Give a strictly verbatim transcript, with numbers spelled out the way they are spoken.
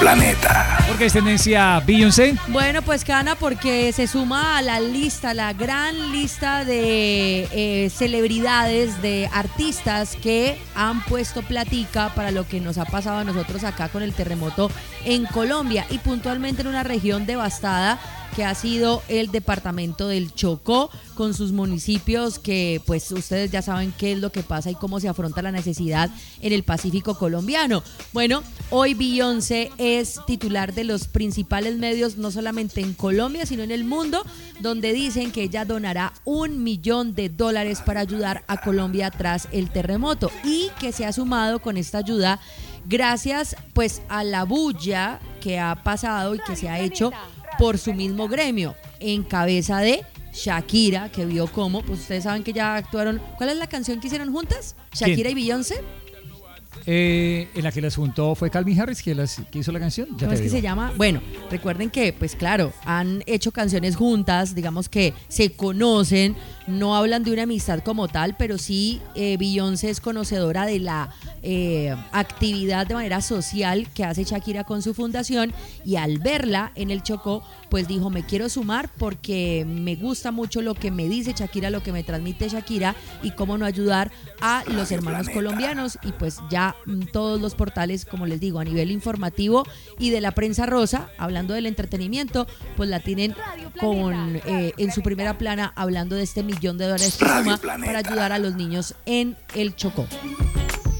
Planeta. ¿Por qué es tendencia Beyoncé? Bueno, pues Cana, porque se suma a la lista, la gran lista de eh, celebridades, de artistas que han puesto platica para lo que nos ha pasado a nosotros acá con el terremoto en Colombia y puntualmente en una región devastada que ha sido el departamento del Chocó, con sus municipios que pues ustedes ya saben qué es lo que pasa y cómo se afronta la necesidad en el Pacífico colombiano. Bueno, hoy Beyoncé es titular de los principales medios, no solamente en Colombia, sino en el mundo, donde dicen que ella donará un millón de dólares para ayudar a Colombia tras el terremoto y que se ha sumado con esta ayuda gracias pues a la bulla que ha pasado y que se ha hecho por su mismo gremio, en cabeza de Shakira, que vio cómo, pues ustedes saben que ya actuaron. ¿Cuál es la canción que hicieron juntas? Shakira ¿Quién? y Beyoncé. Eh, en la que las juntó fue Calvin Harris, que, las, que hizo la canción. Ya ¿Cómo te es que digo. se llama? Bueno, recuerden que, pues claro, han hecho canciones juntas, digamos que se conocen, no hablan de una amistad como tal, pero sí eh, Beyoncé es conocedora de la eh, actividad de manera social que hace Shakira con su fundación y al verla en el Chocó, pues dijo, me quiero sumar porque me gusta mucho lo que me dice Shakira, lo que me transmite Shakira y cómo no ayudar a los hermanos colombianos y pues ya mm, todos los portales, como les digo, a nivel informativo y de la prensa rosa, hablando del entretenimiento, pues la tienen con eh, en su primera plana hablando de este millón de dólares que suma para ayudar a los niños en el Chocó.